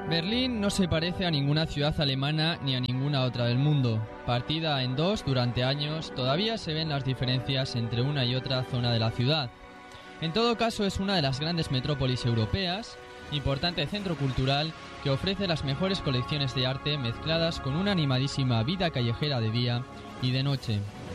Berlín no se parece a ninguna ciudad alemana ni a ninguna otra del mundo. Partida en dos durante años, todavía se ven las diferencias entre una y otra zona de la ciudad. En todo caso, es una de las grandes metrópolis europeas, importante centro cultural que ofrece las mejores colecciones de arte mezcladas con una animadísima vida callejera de día y de noche.